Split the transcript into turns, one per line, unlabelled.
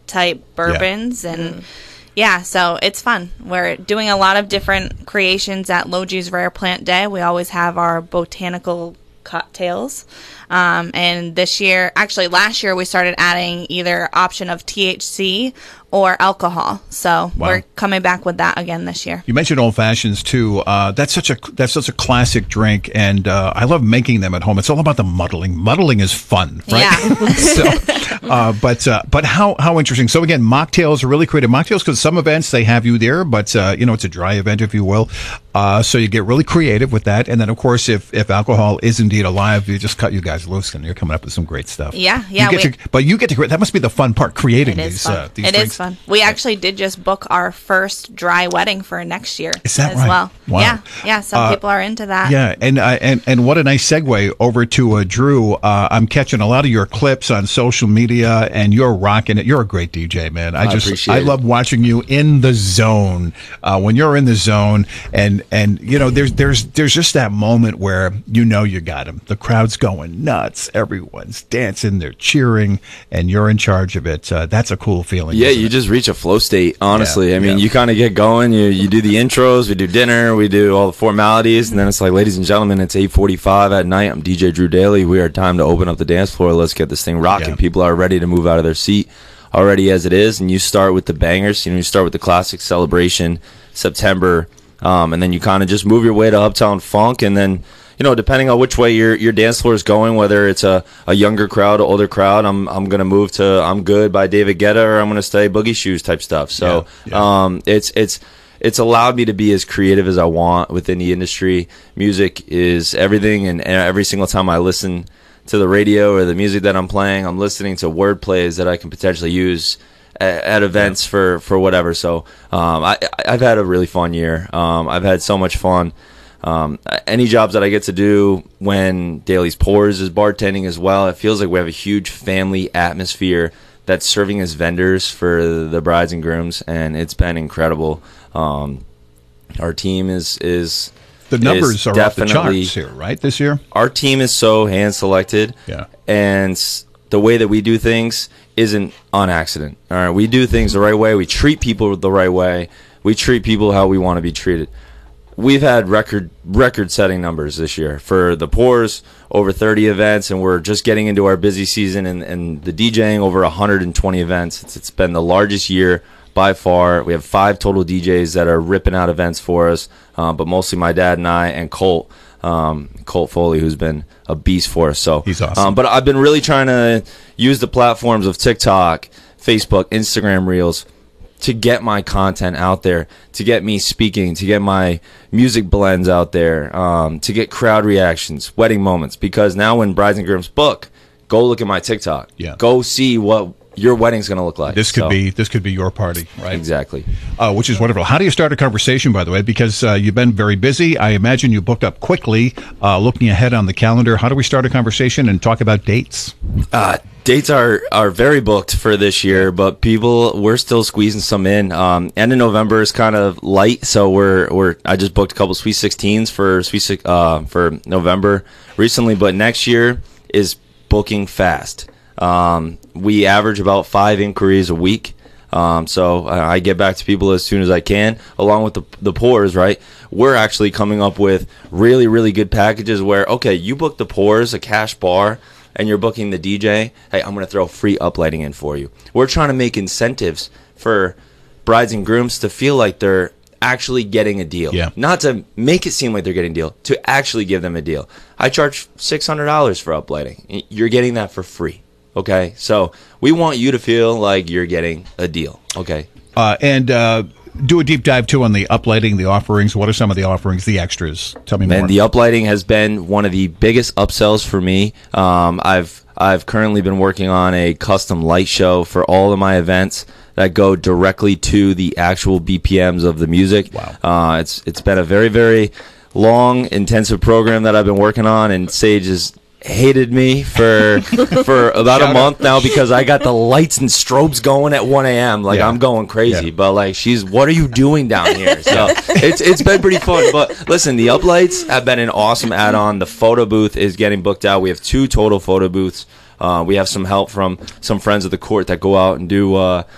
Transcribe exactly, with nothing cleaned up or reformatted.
type bourbons
yeah.
and
Mm.
yeah, so it's fun. We're doing a lot of different creations at Logi's Rare Plant Day. We always have our botanical cocktails. Um, and this year, actually last year, we started adding either option of T H C or alcohol. So
Wow.
we're coming back with that again this year.
You mentioned old fashions too. Uh, that's such a that's such a classic drink, and uh, I love making them at home. It's all about the muddling. Muddling is fun, right?
Yeah.
so, uh, but uh, but how how interesting. So again, mocktails are really creative. Mocktails, because some events they have you there, but uh, you know it's a dry event, if you will. Uh, so you get really creative with that, and then of course, if if alcohol is indeed alive, you just cut you guys loose, and you're coming up with some great stuff.
Yeah, yeah.
You get
we,
to, but you get to create. That must be the fun part, creating
it is
these.
fun.
Uh, these
it
drinks.
is fun. We actually did just book our first dry wedding for next year.
Is that
as
right?
well?
Wow.
Yeah, yeah. Some
Uh,
people are into that.
Yeah, and uh, and and what a nice segue over to uh, Drew. Uh, I'm catching a lot of your clips on social media, and you're rocking it. You're a great D J, man. I,
I
just
appreciate
I
it.
love watching you in the zone. Uh, when you're in the zone, and and you know, there's there's there's just that moment where you know you got him. The crowd's going nuts. Everyone's dancing. They're cheering, and you're in charge of it. Uh, that's a cool feeling.
Yeah,
isn't
you
it?
just reach a flow state, honestly.
Yeah,
I mean,
yeah.
you kind of get going, you you do the intros, we do dinner, we do all the formalities, and then it's like, ladies and gentlemen, it's eight forty-five at night. I'm D J Drew Daly. We are time to open up the dance floor. Let's get this thing rocking.
Yeah.
People are ready to move out of their seat already as it is, and you start with the bangers. You know, you start with the classic Celebration, September, um, and then you kind of just move your way to Uptown Funk, and then, you know, depending on which way your your dance floor is going, whether it's a, a younger crowd, an older crowd, I'm I'm gonna move to I'm Good by David Guetta, or I'm gonna stay Boogie Shoes type stuff. So
Yeah, yeah.
um, it's it's it's allowed me to be as creative as I want within the industry. Music is everything, and, and every single time I listen to the radio or the music that I'm playing, I'm listening to word plays that I can potentially use at, at events yeah. for for whatever. So um, I I've had a really fun year. Um, I've had so much fun. Um, any jobs that I get to do when Daly's Pours is bartending as well, it feels like we have a huge family atmosphere that's serving as vendors for the brides and grooms, and it's been incredible. Um, our team is is
the numbers
is
are off the
definitely-
charts here, right? This year,
Our team is so hand selected,
Yeah.
and the way that we do things isn't on accident. All right, we do things the right way. We treat people the right way. We treat people how we want to be treated. We've had record record setting numbers this year for the Pours, over thirty events, and we're just getting into our busy season, and, and the DJing over one hundred twenty events. It's, it's been the largest year by far. We have five total D Js that are ripping out events for us, uh, but mostly my dad and I and Colt, um, Colt Foley, who's been a beast for us. So
He's awesome.
Um, but I've been really trying to use the platforms of TikTok, Facebook, Instagram Reels to get my content out there, to get me speaking, to get my music blends out there, um, to get crowd reactions, wedding moments. Because now when brides and grooms book, go look at my TikTok.
Yeah.
Go see what your wedding's going to look like.
this could
So,
be this could be your party, right?
Exactly.
Uh, which is wonderful. How do you start a conversation, by the way? Because uh, you've been very busy. I imagine you booked up quickly, uh, looking ahead on the calendar. How do we start a conversation and talk about dates?
Uh, dates are, are very booked for this year, but people, we're still squeezing some in. Um, end of November is kind of light, so we're we're. I just booked a couple Sweet sixteens for Sweet six, uh, for November recently, but next year is booking fast. Um, we average about five inquiries a week. Um, so I I get back to people as soon as I can, along with the the Pours, right? We're actually coming up with really, really good packages where, okay, you book the Pours, a cash bar, and you're booking the D J. Hey, I'm going to throw free uplighting in for you. We're trying to make incentives for brides and grooms to feel like they're actually getting a deal.
Yeah.
Not to make it seem like they're getting a deal, to actually give them a deal. I charge six hundred dollars for uplighting. You're getting that for free. Okay, so we want you to feel like you're getting a deal. Okay,
Uh, and uh, do a deep dive, too, on the uplighting, the offerings. What are some of the offerings, the extras? Tell me more.
man, the uplighting has been one of the biggest upsells for me. Um, I've I've currently been working on a custom light show for all of my events that go directly to the actual B P Ms of the music.
Wow.
Uh, it's it's been a very very long, intensive program that I've been working on, and Sage has hated me for for about a month now because I got the lights and strobes going at one a.m. Like,
Yeah.
I'm going crazy.
Yeah.
But like, she's, what are you doing down here? So it's it's been pretty fun. But listen, the uplights have been an awesome add-on. The photo booth is getting booked out. We have two total photo booths. Uh, we have some help from some friends of the court that go out and do uh,